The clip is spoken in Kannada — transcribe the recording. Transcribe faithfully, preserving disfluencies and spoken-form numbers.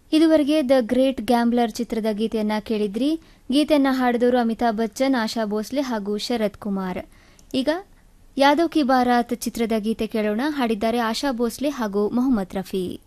ಇದುವರೆಗೆ ದ ಗ್ರೇಟ್ ಗ್ಯಾಂಬ್ಲರ್ ಚಿತ್ರದ ಗೀತೆಯನ್ನ ಕೇಳಿದ್ರಿ. ಗೀತೆಯನ್ನ ಹಾಡಿದವರು ಅಮಿತಾಬ್ ಬಚ್ಚನ್, ಆಶಾ ಭೋಸ್ಲೆ ಹಾಗೂ ಶರತ್ ಕುಮಾರ್. ಈಗ ಯಾದವ್ ಕಿ ಬಾರಾತ್ ಚಿತ್ರದ ಗೀತೆ ಕೇಳೋಣ. ಹಾಡಿದ್ದಾರೆ ಆಶಾ ಭೋಸ್ಲೆ ಹಾಗೂ ಮೊಹಮ್ಮದ್ ರಫಿ.